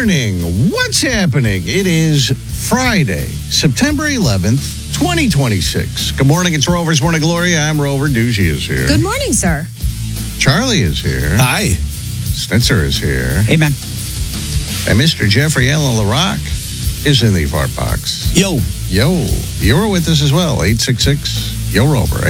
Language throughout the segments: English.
morning. What's happening? It is Friday, September 11th, 2026. Good morning. It's Rover's Morning Glory. I'm Rover. Doogie is here. Good morning, sir. Charlie is here. Hi. Snitzer is here. Hey, man. And Mr. Jeffrey Allen LaRock is in the fart box. Yo. You're with us as well. 866-YO-ROVER.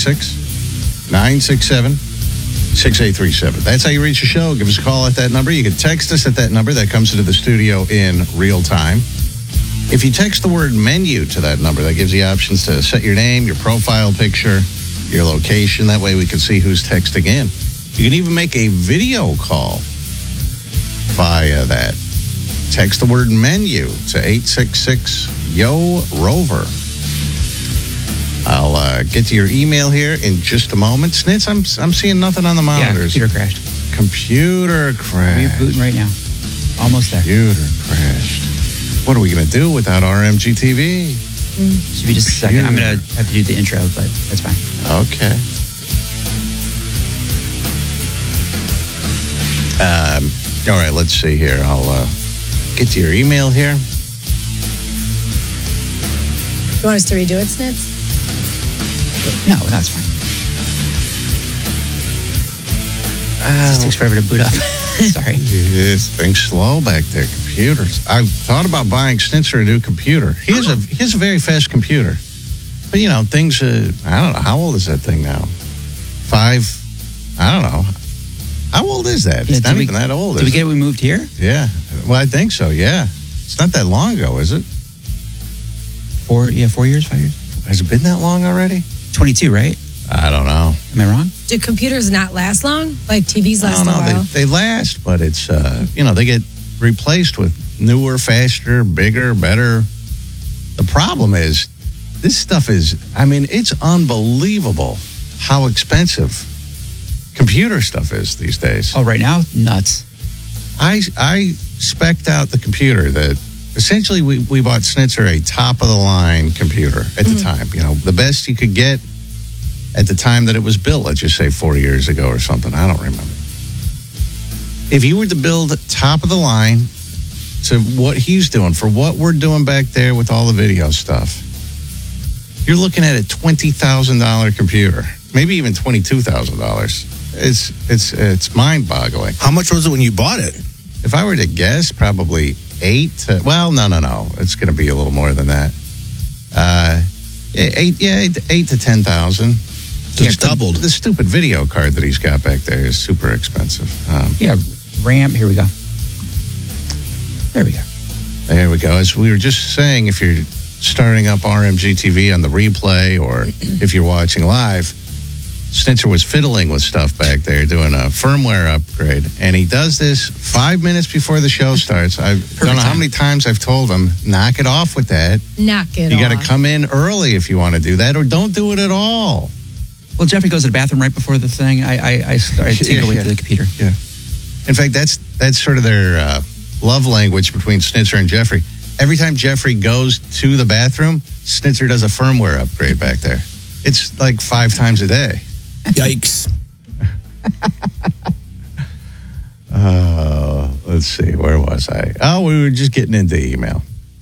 866-967-6837. That's how you reach the show. Give us a call at that number. You can text us at that number. That comes into the studio in real time. If you text the word menu to that number, that gives you options to set your name, your profile picture, your location. That way we can see who's texting in. You can even make a video call via that. Text the word menu to 866-YO-ROVER. I'll get to your email here in just a moment. Snitz, I'm seeing nothing on the monitors. Yeah, computer crashed. Computer crashed. We're rebooting right now. Almost there. Computer crashed. What are we going to do without RMG TV? Should be just a second. I'm going to have to do the intro, but that's fine. Okay. All right, let's see here. I'll get to your email here. You want us to redo it, Snitz? No, that's fine. It just takes forever to boot up. Sorry. This thing's slow back there. Computers. I've thought about buying Snitzer a new computer. He has a very fast computer. But, you know, things, I don't know. How old is that thing now? 5? I don't know. How old is that? It's not even that old, Did we get it? We moved here? Yeah. Well, I think so, yeah. It's not that long ago, is it? 4 years, 5 years? Has it been that long already? 22, right? I don't know. Am I wrong? Do computers not last long? Like TVs last a I don't know. while? They last, but it's, they get replaced with newer, faster, bigger, better. The problem is, this stuff is, it's unbelievable how expensive computer stuff is these days. Oh, right now? Nuts. I spec'd out the computer that essentially we bought Snitzer a top-of-the-line computer at the time. You know, the best you could get at the time that it was built, let's just say 4 years ago or something. I don't remember. If you were to build top-of-the-line to what he's doing, for what we're doing back there with all the video stuff, you're looking at a $20,000 computer, maybe even $22,000. It's mind-boggling. How much was it when you bought it? If I were to guess, probably 8 to, well, no. It's going to be a little more than that. 8 to 10,000. It's doubled. The stupid video card that he's got back there is super expensive. RAM. Here we go. There we go. There we go. As we were just saying, if you're starting up RMG TV on the replay or if you're watching live, Snitzer was fiddling with stuff back there, doing a firmware upgrade. And he does this 5 minutes before the show starts. I don't know how many times I've told him, knock it off with that. Knock it off. You got to come in early if you want to do that, or don't do it at all. Well, Jeffrey goes to the bathroom right before the thing. I take away to the computer. Yeah. In fact, that's sort of their love language between Snitzer and Jeffrey. Every time Jeffrey goes to the bathroom, Snitzer does a firmware upgrade back there. It's like 5 times a day. Yikes. Let's see. Where was I? Oh, we were just getting into email.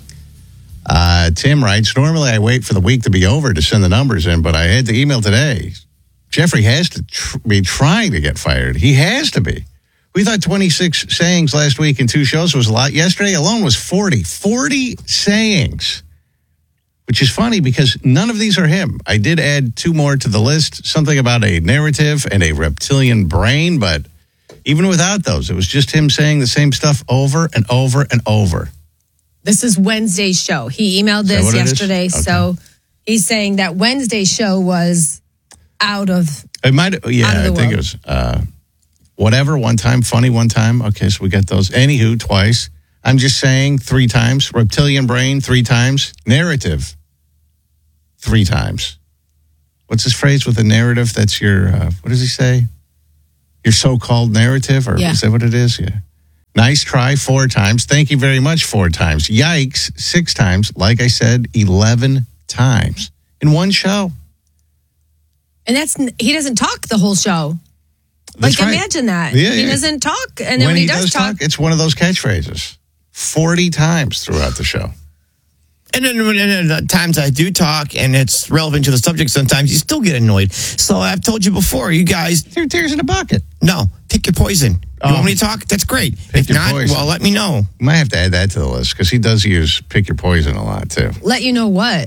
Tim writes, normally I wait for the week to be over to send the numbers in, but I had to email today. Jeffrey has to be trying to get fired. He has to be. We thought 26 sayings last week in 2 shows was a lot. Yesterday alone was 40. 40 sayings. Which is funny because none of these are him. I did add 2 more to the list, something about a narrative and a reptilian brain, but even without those, it was just him saying the same stuff over and over and over. This is Wednesday's show. He emailed this yesterday, okay. So he's saying that Wednesday's show was out of it might. Yeah, I think it was whatever, one time, funny one time. Okay, so we got those. Anywho, twice. I'm just saying 3 times. Reptilian brain 3 times. Narrative 3 times. What's his phrase with the narrative? That's your, what does he say? Your so-called narrative? Or is that what it is? Yeah. Nice try 4 times. Thank you very much 4 times. Yikes 6 times. Like I said, 11 times in one show. And he doesn't talk the whole show. That's like, right. Imagine that. Yeah, he doesn't talk. And then when he does talk, it's one of those catchphrases. 40 times throughout the show. And then the times I do talk and it's relevant to the subject, sometimes you still get annoyed. So I've told you before, you guys... Threw tears in a bucket. No, pick your poison. You want me to talk? That's great. If not, poison. well, let me know. You might have to add that to the list because he does use pick your poison a lot, too. Let you know what?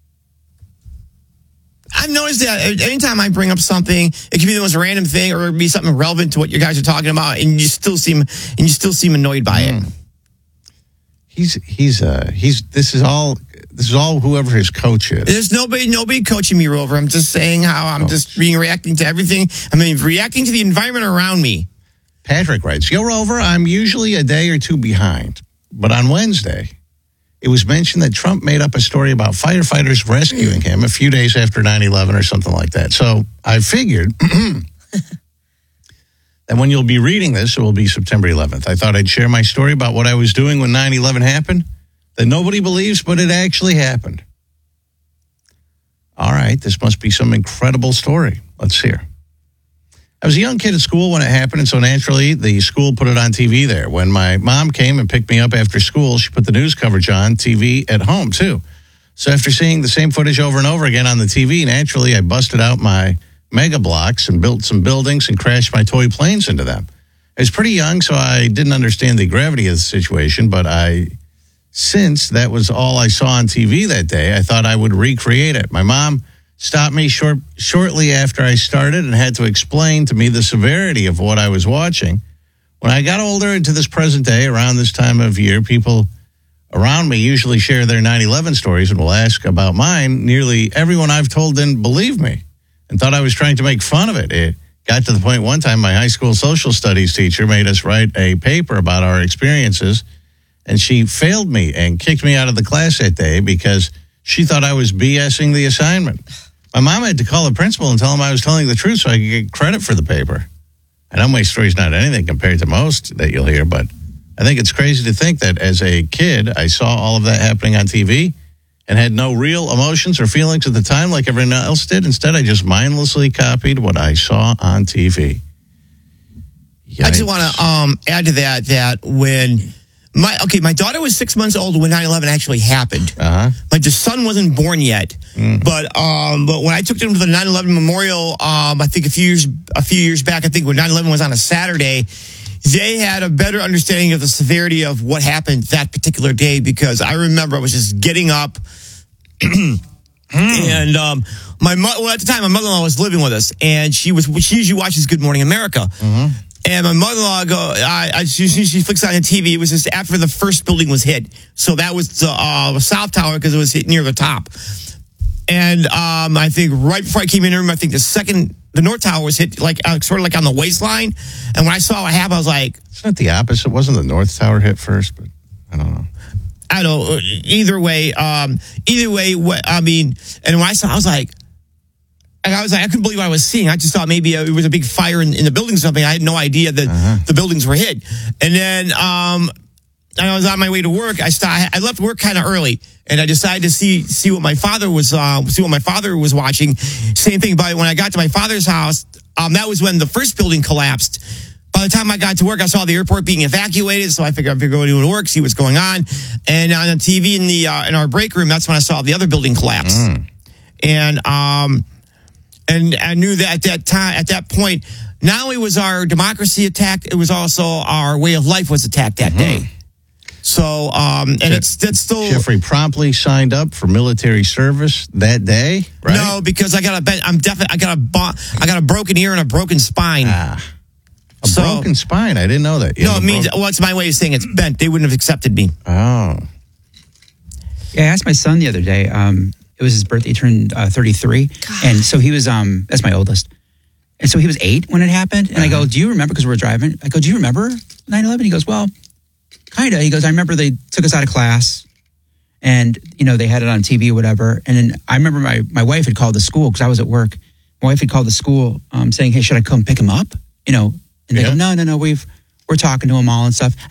I've noticed that anytime I bring up something, it can be the most random thing or it be something relevant to what you guys are talking about, and you still seem annoyed by it. This is all whoever his coach is. There's nobody coaching me, Rover. I'm just saying how I'm just reacting to everything. I mean, reacting to the environment around me. Patrick writes, Yo, Rover, I'm usually a day or two behind. But on Wednesday, it was mentioned that Trump made up a story about firefighters rescuing him a few days after 9/11 or something like that. So I figured that when you'll be reading this, it will be September 11th. I thought I'd share my story about what I was doing when 9/11 happened that nobody believes, but it actually happened. All right, this must be some incredible story. Let's hear. I was a young kid at school when it happened, and so naturally the school put it on TV there. When my mom came and picked me up after school, she put the news coverage on TV at home, too. So after seeing the same footage over and over again on the TV, naturally I busted out my Mega Blocks and built some buildings and crashed my toy planes into them. I was pretty young, so I didn't understand the gravity of the situation, but since that was all I saw on TV that day, I thought I would recreate it. My mom stopped me shortly after I started and had to explain to me the severity of what I was watching. When I got older into this present day, around this time of year, people around me usually share their 9/11 stories and will ask about mine. Nearly everyone I've told didn't believe me and thought I was trying to make fun of it. It got to the point one time my high school social studies teacher made us write a paper about our experiences, and she failed me and kicked me out of the class that day because she thought I was BSing the assignment. My mom had to call the principal and tell him I was telling the truth so I could get credit for the paper. I know my story's not anything compared to most that you'll hear, but I think it's crazy to think that as a kid, I saw all of that happening on TV and had no real emotions or feelings at the time like everyone else did. Instead, I just mindlessly copied what I saw on TV. Yikes. I just want to add to that when my daughter was 6 months old when 9/11 actually happened. Like the son wasn't born yet, but when I took them to the 9/11 memorial, I think a few years back, I think when 9/11 was on a Saturday, they had a better understanding of the severity of what happened that particular day, because I remember I was just getting up and at the time my mother-in-law was living with us, and she usually watches Good Morning America. And my mother-in-law, she flicks on the TV. It was just after the first building was hit. So that was the South Tower, because it was hit near the top. And I think right before I came in the room, I think the North Tower was hit sort of like on the waistline. And when I saw what happened, I was like... It's not the opposite. Wasn't the North Tower hit first? But I don't know. I don't know. Either way, and when I saw, I was like, I couldn't believe what I was seeing. I just thought maybe it was a big fire in the building or something. I had no idea that the buildings were hit. And then I was on my way to work. I left work kind of early, and I decided to see what my father was watching. Same thing. But when I got to my father's house, that was when the first building collapsed. By the time I got to work, I saw the airport being evacuated, so I figured I'd go to work, see what's going on. And on the TV in our break room, that's when I saw the other building collapse. And I knew that at that point, not only was our democracy attacked, it was also our way of life was attacked that day. So, that's still... Jeffrey promptly signed up for military service that day, right? No, because I got a broken ear and a broken spine. Broken spine? I didn't know that. No, it means, it's my way of saying it's bent. They wouldn't have accepted me. Oh. Yeah, I asked my son the other day, it was his birthday, he turned 33. God. And so he was, that's my oldest. And so he was 8 when it happened. And I go, do you remember, because we're driving, I go, do you remember 9/11? He goes, well, kind of. He goes, I remember they took us out of class and, they had it on TV or whatever. And then I remember my wife had called the school because I was at work. My wife had called the school saying, hey, should I come pick him up? And they go, no, we're talking to him all and stuff.